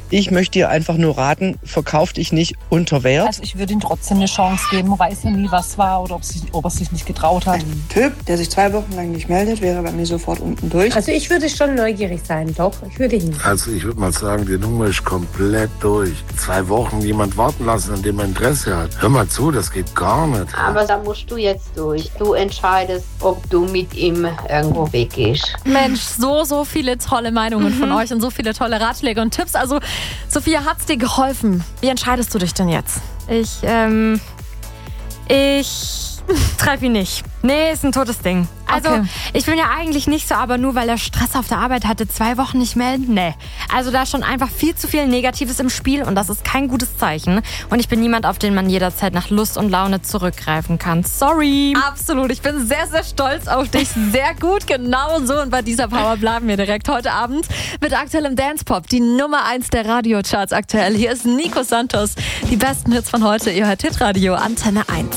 Ich möchte dir einfach nur raten, verkauf dich nicht unter Wert. Also ich würde ihm trotzdem eine Chance geben. Man weiß ja nie, was war oder ob er sich nicht getraut hat. Ein Typ, der sich 2 Wochen lang nicht meldet, wäre bei mir sofort unten durch. Also ich würde schon neugierig sein, doch. Ich würde hin. Also ich würde mal sagen, die Nummer ist komplett durch. 2 Wochen jemand warten lassen, an dem man Interesse hat. Hör mal zu, das geht gar nicht. Aber da musst du jetzt durch. Du entscheidest, ob du mit ihm irgendwo weggehst. Mensch, so viele tolle Meinungen von euch und so viele tolle Ratschläge und Tipps. Also, Sophia, hat's dir geholfen? Wie entscheidest du dich denn jetzt? Ich treffe ihn nicht. Nee, ist ein totes Ding. Also, Okay. Ich bin ja eigentlich nicht so, aber nur weil er Stress auf der Arbeit hatte, 2 Wochen nicht melden? Nee. Also da ist schon einfach viel zu viel Negatives im Spiel und das ist kein gutes Zeichen. Und ich bin niemand, auf den man jederzeit nach Lust und Laune zurückgreifen kann. Sorry. Absolut. Ich bin sehr, sehr stolz auf dich. Sehr gut. Genau so. Und bei dieser Power bleiben wir direkt heute Abend mit aktuellem Dance-Pop. Die Nummer 1 der Radiocharts aktuell. Hier ist Nico Santos. Die besten Hits von heute. Ihr hört Hitradio Antenne 1.